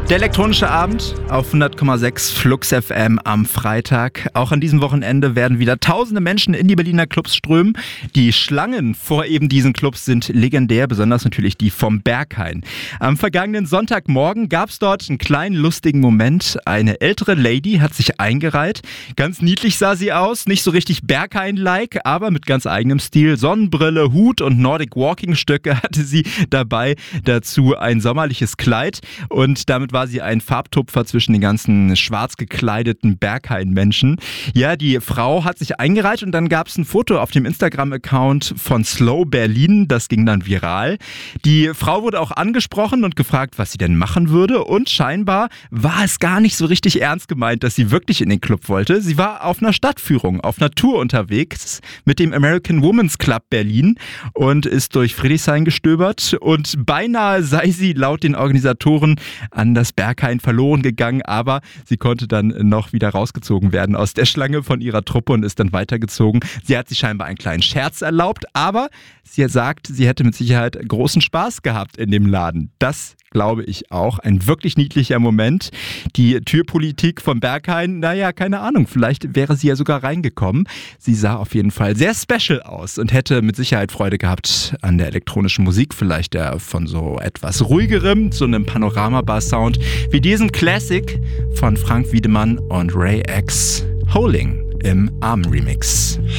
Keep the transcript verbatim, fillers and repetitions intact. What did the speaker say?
Der elektronische Abend auf hundert Komma sechs Flux F M am Freitag. Auch an diesem Wochenende werden wieder tausende Menschen in die Berliner Clubs strömen. Die Schlangen vor eben diesen Clubs sind legendär, besonders natürlich die vom Berghain. Am vergangenen Sonntagmorgen gab es dort einen kleinen lustigen Moment. Eine ältere Lady hat sich eingereiht. Ganz niedlich sah sie aus, nicht so richtig Berghain-like, aber mit ganz eigenem Stil. Sonnenbrille, Hut und Nordic Walking Stöcke hatte sie dabei. Dazu ein sommerliches Kleid und damit war sie ein Farbtupfer zwischen den ganzen schwarz gekleideten Berghain-Menschen. Ja, die Frau hat sich eingereiht und dann gab es ein Foto auf dem Instagram-Account von Slow Berlin. Das ging dann viral. Die Frau wurde auch angesprochen und gefragt, was sie denn machen würde. Und scheinbar war es gar nicht so richtig ernst gemeint, dass sie wirklich in den Club wollte. Sie war auf einer Stadtführung, auf einer Tour unterwegs mit dem American Women's Club Berlin und ist durch Friedrichshain gestöbert. Und beinahe sei sie laut den Organisatoren an das Berghain verloren gegangen, aber sie konnte dann noch wieder rausgezogen werden aus der Schlange von ihrer Truppe und ist dann weitergezogen. Sie hat sich scheinbar einen kleinen Scherz erlaubt, aber sie sagt, sie hätte mit Sicherheit großen Spaß gehabt in dem Laden. Das glaube ich auch. Ein wirklich niedlicher Moment. Die Türpolitik vom Berghain, naja, keine Ahnung, vielleicht wäre sie ja sogar reingekommen. Sie sah auf jeden Fall sehr special aus und hätte mit Sicherheit Freude gehabt an der elektronischen Musik, vielleicht der von so etwas ruhigerem, so einem Panorama-Bar-Sound wie diesem Classic von Frank Wiedemann und Ray X, Holing im Arm-Remix.